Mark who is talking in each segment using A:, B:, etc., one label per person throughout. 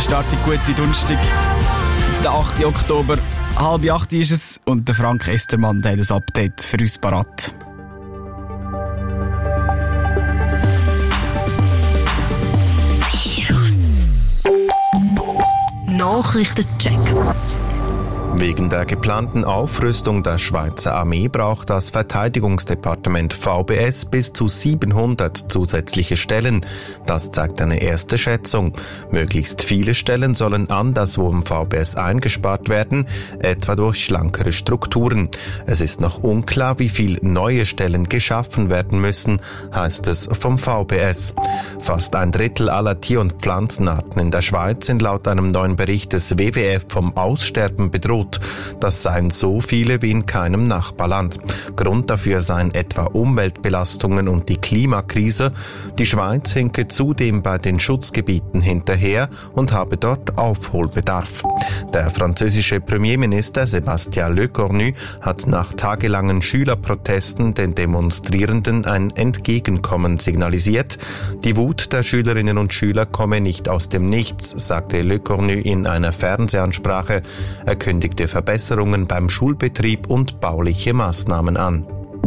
A: Startet gut in Donnerstag, der 8. Oktober. 7:30 ist es und der Frank Estermann hat ein Update für uns parat.
B: Nachrichtencheck.
C: Wegen der geplanten Aufrüstung der Schweizer Armee braucht das Verteidigungsdepartement VBS bis zu 700 zusätzliche Stellen. Das zeigt eine erste Schätzung. Möglichst viele Stellen sollen anderswo im VBS eingespart werden, etwa durch schlankere Strukturen. Es ist noch unklar, wie viele neue Stellen geschaffen werden müssen, heißt es vom VBS. Fast ein Drittel aller Tier- und Pflanzenarten in der Schweiz sind laut einem neuen Bericht des WWF vom Aussterben bedroht. Das seien so viele wie in keinem Nachbarland. Grund dafür seien etwa Umweltbelastungen und die Klimakrise. Die Schweiz hinke zudem bei den Schutzgebieten hinterher und habe dort Aufholbedarf. Der französische Premierminister Sébastien Lecornu hat nach tagelangen Schülerprotesten den Demonstrierenden ein Entgegenkommen signalisiert. Die Wut der Schülerinnen und Schüler komme nicht aus dem Nichts, sagte Lecornu in einer Fernsehansprache. Er kündigte Verbesserungen beim Schulbetrieb und bauliche Maßnahmen an.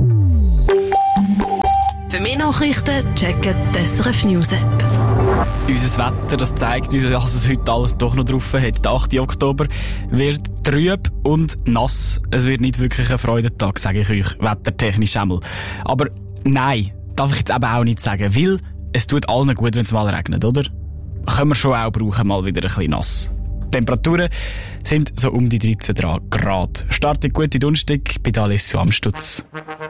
B: Für mehr Nachrichten checken die SRF News App.
A: Unser Wetter, das zeigt uns, dass es heute alles doch noch drauf hat. Der 8. Oktober wird trüb und nass. Es wird nicht wirklich ein Freudentag, sage ich euch, wettertechnisch einmal. Aber nein, darf ich jetzt eben auch nicht sagen, weil es tut allen gut, wenn es mal regnet, oder? Können wir schon auch brauchen, mal wieder ein bisschen nass. Die Temperaturen sind so um die 13 Grad. Startet gut in Donnerstag bei Alessio Amstutz.